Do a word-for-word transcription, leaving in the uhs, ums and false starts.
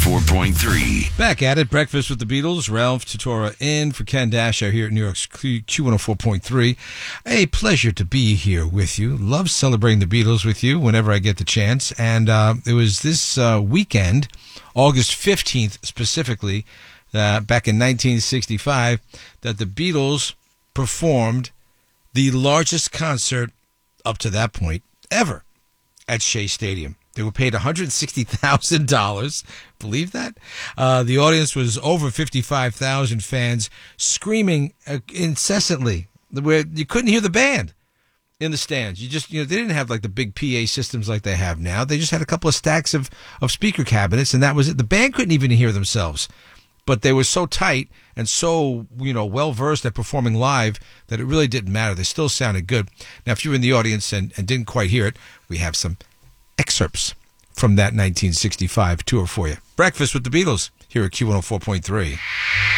four point three. Back at it, Breakfast with the Beatles. Ralph Tutora in for Ken Dasher here at New York's Q one oh four point three. A pleasure to be here with you. Love celebrating the Beatles with you whenever I get the chance. And uh, it was this uh, weekend, August fifteenth specifically, uh, back in nineteen sixty-five, that the Beatles performed the largest concert up to that point ever at Shea Stadium. They were paid one hundred sixty thousand dollars. Believe that? Uh, the audience was over fifty-five thousand fans screaming uh, incessantly, where you couldn't hear the band in the stands. You just, you know, they didn't have like the big P A systems like they have now. They just had a couple of stacks of, of speaker cabinets, and that was it. The band couldn't even hear themselves. But they were so tight and so, you know, well-versed at performing live that it really didn't matter. They still sounded good. Now, if you were in the audience and, and didn't quite hear it, we have some excerpts from that nineteen sixty-five tour for you. Breakfast with the Beatles here at Q one oh four point three.